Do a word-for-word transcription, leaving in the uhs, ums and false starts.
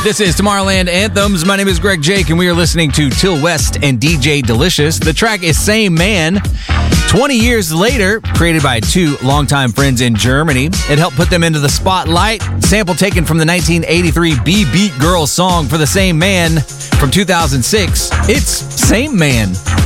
This is Tomorrowland Anthems. My name is Greg Jake, and we are listening to Till West and D J Delicious. The track is Same Man. twenty years later, created by two longtime friends in Germany. It helped put them into the spotlight. Sample taken from the nineteen eighty-three B-Beat Girl song For the Same Man from two thousand six. It's Same Man.